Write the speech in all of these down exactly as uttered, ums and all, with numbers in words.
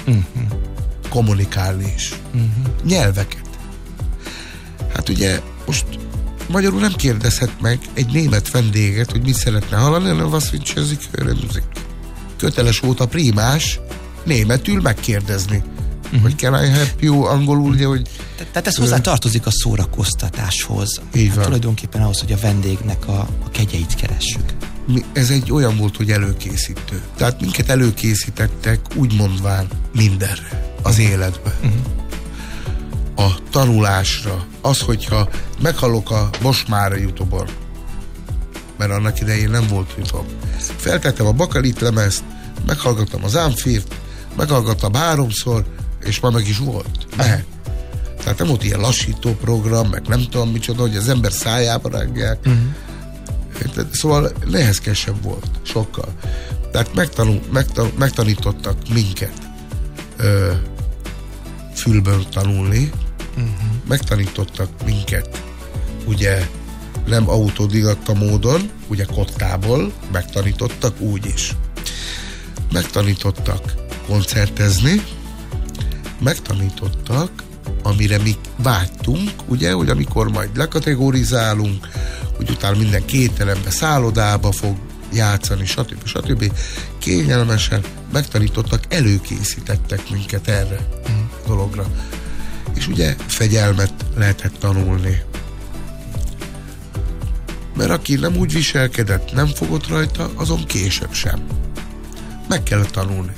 Uh-huh. Kommunikálni is. Uh-huh. Nyelveket. Hát ugye most magyarul nem kérdezhet meg egy német vendéget, hogy mit szeretne hallani, hanem was wünschen Sie hören Musik. Köteles volt a primás németül megkérdezni. Uh-huh. Hogy can I help you, angolul, ugye, hogy... Te, tehát ez hozzá tartozik a szórakoztatáshoz. Így van. Tulajdonképpen ahhoz, hogy a vendégnek a, a kegyeit keressük. Mi, ez egy olyan volt, hogy előkészítő. Tehát minket előkészítettek úgy mondván mindenre az uh-huh. életbe. Uh-huh. A tanulásra. Az, hogyha meghallok a most már a YouTube-on, mert annak idején nem volt YouTube. Feltettem a Bakalit lemezt, meghallgattam az Amfirt, meghallgattam háromszor, és már meg is volt. Mehet. Tehát nem volt ilyen lassító program, meg nem tudom micsoda, hogy az ember szájába rágják. Uh-huh. Szóval nehezkesebb volt, sokkal. Tehát megtanul, megtanul, megtanítottak minket ö, fülből tanulni, uh-huh. megtanítottak minket, ugye nem autodidatta módon, ugye kottából, megtanítottak úgy is. Megtanítottak koncertezni, megtanítottak, amire mi vágytunk, ugye, hogy amikor majd lekategorizálunk, hogy utána minden kételembe, szállodába fog játszani, stb. stb. Kényelmesen megtanítottak, előkészítettek minket erre a dologra. És ugye fegyelmet lehetett tanulni. Mert aki nem úgy viselkedett, nem fogott rajta, azon később sem. Meg kellett tanulni.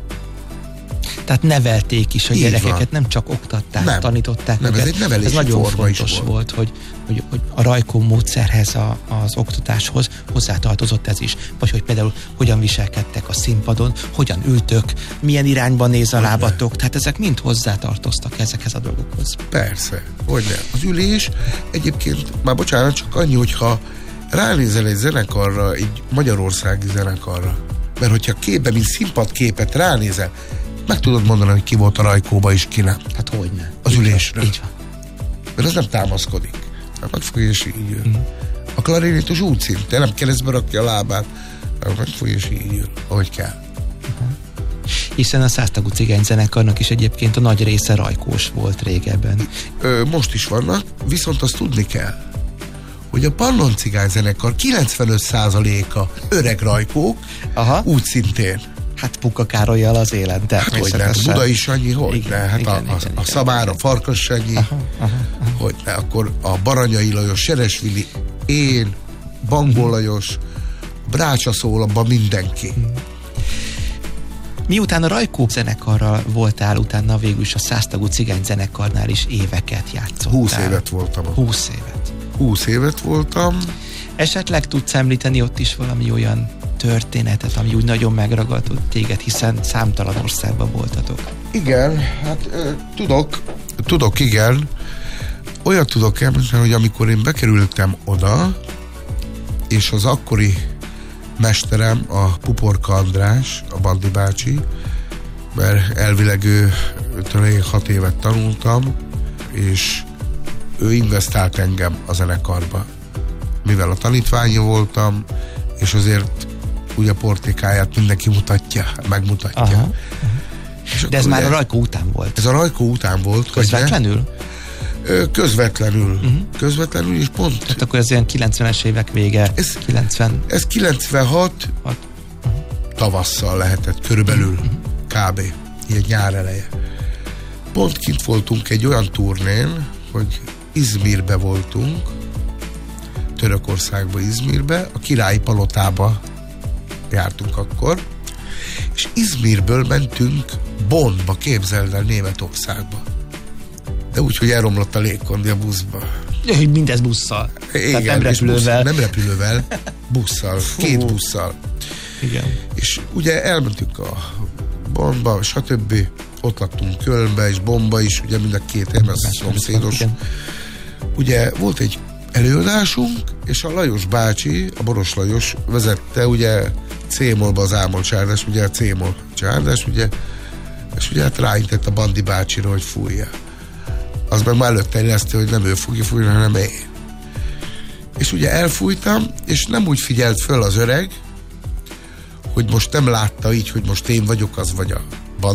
Tehát nevelték is a Így gyerekeket, van. nem csak oktatták, nem. tanították. Nem, ez egy nevelési ez nagyon forma is fontos volt, volt hogy, hogy, hogy a Rajkó módszerhez, a, az oktatáshoz hozzátartozott ez is. Vagy hogy például hogyan viselkedtek a színpadon, hogyan ültök, milyen irányba néz a lábatok. Tehát ezek mind hozzátartoztak ezekhez a dolgokhoz. Persze, hogy nem. Az ülés egyébként, már bocsánat, csak annyi, hogyha ránézel egy zenekarra, egy magyarországi zenekarra, mert hogyha képben, mint színpadképet ránézel, meg tudod mondani, hogy ki volt a Rajkóba és ki nem. Hát hogyne. Az így ülésre. Van, így van. Mert az nem támaszkodik. Hát megfogja és így ül. Mm. A klarinétos úgy szinte, nem keresztbe rakja a lábát, megfogja és így ül, ahogy kell. Uh-huh. Hiszen a száztagú cigányzenekarnak is egyébként a nagy része rajkós volt régebben. Ö, most is vannak, viszont azt tudni kell, hogy a Pannon cigányzenekar kilencvenöt százaléka öreg rajkók, aha. úgy szintén. Hát Puka Károllyal az élen, hát hogy ne, Buda is annyi, hogy igen, ne, hát igen, a, igen, a, igen, a Szabár, a Farkas Sanyi, aha, aha, aha. hogy ne, akkor a Baranyai Lajos, Seresvili, én, Bangó Lajos, Brácsa szól, abban mindenki. Hmm. Miután a Rajkó zenekarral voltál, utána végül is a száztagú cigányzenekarnál is éveket játszottál. Húsz évet voltam. Húsz évet. Húsz évet voltam. Esetleg tudsz említeni ott is valami olyan történetet, ami úgy nagyon megragadott téged, hiszen számtalan országban voltatok. Igen, hát ö, tudok, tudok, igen. Olyat tudok említeni, hogy amikor én bekerültem oda, és az akkori mesterem, a Puporka András, a Bandi bácsi, mert elvileg ő, őtől én hat évet tanultam, és ő investált engem a zenekarba. Mivel a tanítványa voltam, és azért ugye a portékáját mindenki mutatja, megmutatja. Aha, aha. De ez már ugye, a Rajkó után volt. Ez a Rajkó után volt. Közvetlenül? Ö, közvetlenül. Uh-huh. Közvetlenül, és pont. Tehát akkor ez ilyen kilencvenes évek vége. Ez, kilencven ez kilencvenhat hat. Tavasszal lehetett, körülbelül. Uh-huh. Kb. Ilyen nyár eleje. Pont kint voltunk egy olyan turnén, hogy Izmirbe voltunk, Törökországba, Izmirbe, a Királyi Palotába jártunk akkor, és Izmirből mentünk Bonnba, képzeld el, Németországba. De úgy, hogy elromlott a légkondi a buszba. Mindez busszal. Igen, tehát nem repülővel. Busz, nem repülővel, busszal, Fú. két busszal. Igen. És ugye elmentünk a Bonnba, stb. Ott laktunk Kölnbe és Bonnba is, ugye mind a két helyen, az szomszédos. Ugye volt egy előadásunk, és a Lajos bácsi, a Boros Lajos vezette ugye C-molba az ámol csárdás, ugye a C-mol csárdás, ugye, és ugye hát ráintett a Bandi bácsira, hogy fújja. Az meg már előtt terjesztő, hogy nem ő fogja fújni, hanem én. És ugye elfújtam, és nem úgy figyelt föl az öreg, hogy most nem látta így, hogy most én vagyok az, vagy a